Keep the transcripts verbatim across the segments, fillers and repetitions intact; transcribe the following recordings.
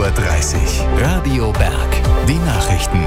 Uhr dreißig. Radio Berg. Die Nachrichten.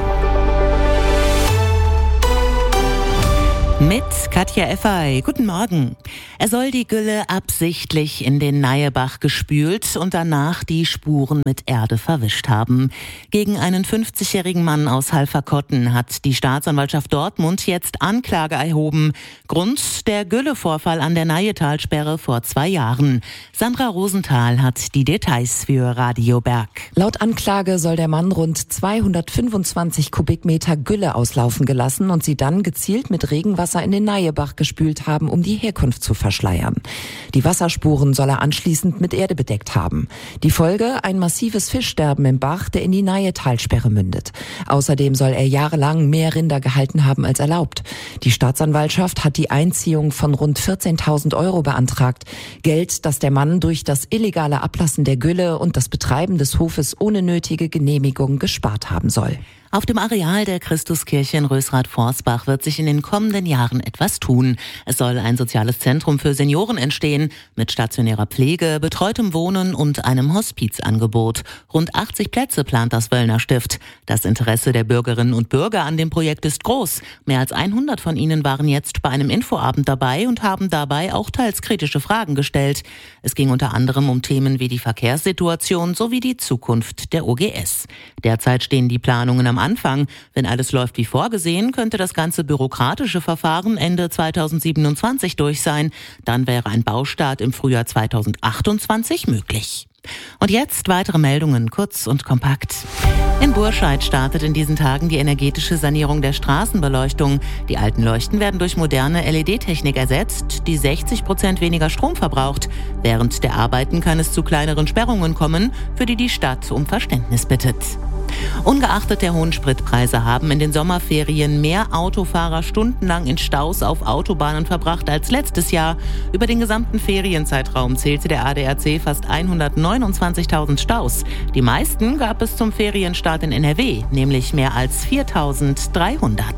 Mit Katja Effay. Guten Morgen. Er soll die Gülle absichtlich in den Nayebach gespült und danach die Spuren mit Erde verwischt haben. Gegen einen fünfzigjährigen Mann aus Halverkotten hat die Staatsanwaltschaft Dortmund jetzt Anklage erhoben. Grund der Güllevorfall an der Nayetalsperre vor zwei Jahren. Sandra Rosenthal hat die Details für Radio Berg. Laut Anklage soll der Mann rund zweihundertfünfundzwanzig Kubikmeter Gülle auslaufen gelassen und sie dann gezielt mit Regenwasser in den Nayebach gespült haben, um die Herkunft zu verschleiern. Die Wasserspuren soll er anschließend mit Erde bedeckt haben. Die Folge: ein massives Fischsterben im Bach, der in die Nayetalsperre mündet. Außerdem soll er jahrelang mehr Rinder gehalten haben als erlaubt. Die Staatsanwaltschaft hat die Einziehung von rund vierzehntausend Euro beantragt. Geld, das der Mann durch das illegale Ablassen der Gülle und das Betreiben des Hofes ohne nötige Genehmigung gespart haben soll. Auf dem Areal der Christuskirche in Rösrath-Forsbach wird sich in den kommenden Jahren etwas tun. Es soll ein soziales Zentrum für Senioren entstehen, mit stationärer Pflege, betreutem Wohnen und einem Hospizangebot. Rund achtzig Plätze plant das Wöllner Stift. Das Interesse der Bürgerinnen und Bürger an dem Projekt ist groß. Mehr als hundert von ihnen waren jetzt bei einem Infoabend dabei und haben dabei auch teils kritische Fragen gestellt. Es ging unter anderem um Themen wie die Verkehrssituation sowie die Zukunft der O G S. Derzeit stehen die Planungen am Anfang. Wenn alles läuft wie vorgesehen, könnte das ganze bürokratische Verfahren Ende zweitausendsiebenundzwanzig durch sein. Dann wäre ein Baustart im Frühjahr zweitausendachtundzwanzig möglich. Und jetzt weitere Meldungen, kurz und kompakt. In Burscheid startet in diesen Tagen die energetische Sanierung der Straßenbeleuchtung. Die alten Leuchten werden durch moderne L E D-Technik ersetzt, die sechzig Prozent weniger Strom verbraucht. Während der Arbeiten kann es zu kleineren Sperrungen kommen, für die die Stadt um Verständnis bittet. Ungeachtet der hohen Spritpreise haben in den Sommerferien mehr Autofahrer stundenlang in Staus auf Autobahnen verbracht als letztes Jahr. Über den gesamten Ferienzeitraum zählte der A D A C fast hundertneunundzwanzigtausend Staus. Die meisten gab es zum Ferienstart in N R W, nämlich mehr als viertausenddreihundert.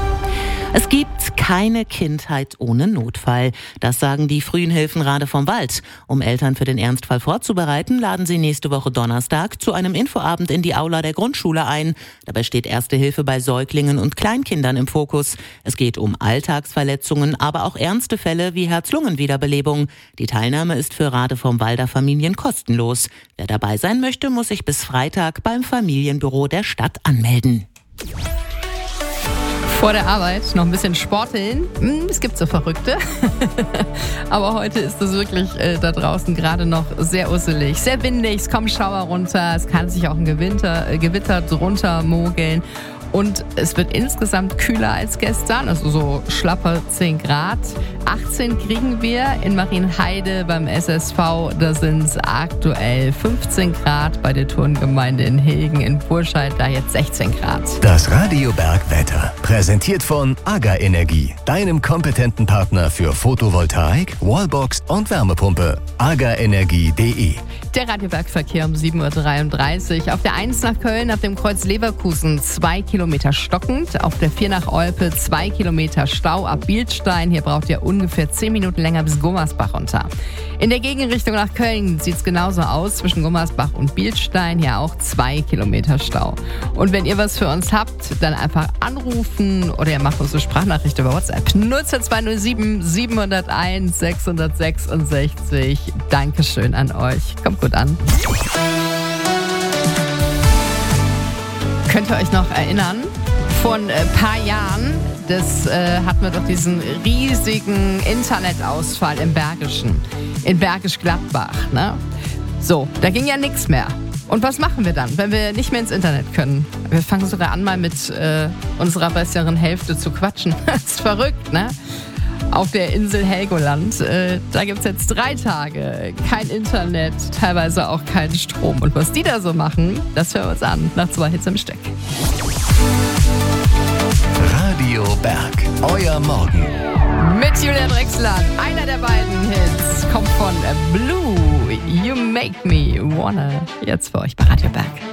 Es gibt keine Kindheit ohne Notfall. Das sagen die frühen Hilfen Rade vom Wald. Um Eltern für den Ernstfall vorzubereiten, laden sie nächste Woche Donnerstag zu einem Infoabend in die Aula der Grundschule ein. Dabei steht Erste Hilfe bei Säuglingen und Kleinkindern im Fokus. Es geht um Alltagsverletzungen, aber auch ernste Fälle wie Herz-Lungen-Wiederbelebung. Die Teilnahme ist für Rade vom Walder Familien kostenlos. Wer dabei sein möchte, muss sich bis Freitag beim Familienbüro der Stadt anmelden. Vor der Arbeit noch ein bisschen sporteln. Es gibt so Verrückte. Aber heute ist es wirklich äh, da draußen gerade noch sehr usselig. Sehr windig, es kommen Schauer runter. Es kann sich auch ein Gewitter, äh, Gewitter drunter mogeln. Und es wird insgesamt kühler als gestern, also so schlappe zehn Grad. achtzehn kriegen wir in Marienheide beim S S V. Da sind es aktuell fünfzehn Grad. Bei der Turngemeinde in Hilgen in Burscheid da jetzt sechzehn Grad. Das Radio Berg Wetter. Präsentiert von AGA Energie. Deinem kompetenten Partner für Photovoltaik, Wallbox und Wärmepumpe. agaenergie punkt de. Der Radiobergverkehr um sieben Uhr dreiunddreißig. Auf der eins nach Köln ab dem Kreuz Leverkusen zwei Kilometer stockend. Auf der vier nach Olpe zwei Kilometer Stau ab Bielstein. Hier braucht ihr ungefähr zehn Minuten länger bis Gummersbach runter. In der Gegenrichtung nach Köln sieht es genauso aus. Zwischen Gummersbach und Bielstein hier auch zwei Kilometer Stau. Und wenn ihr was für uns habt, dann einfach anrufen oder ihr macht uns eine Sprachnachricht über WhatsApp. null zwei null sieben sieben null eins sechs sechs sechs. Dankeschön an euch. Kommt gut an. Könnt ihr euch noch erinnern? Vor ein paar Jahren, das äh, hatten wir doch diesen riesigen Internetausfall im Bergischen, in Bergisch Gladbach, ne? So, da ging ja nichts mehr. Und was machen wir dann, wenn wir nicht mehr ins Internet können? Wir fangen sogar an, mal mit äh, unserer besseren Hälfte zu quatschen. Das ist verrückt, ne? Auf der Insel Helgoland, äh, da gibt es jetzt drei Tage kein Internet, teilweise auch keinen Strom. Und was die da so machen, das hören wir uns an, nach zwei Hits im Stück. Radio Berg, euer Morgen. Mit Julia Drechsler, einer der beiden Hits kommt von Blue, You Make Me Wanna. Jetzt für euch bei Radio Berg.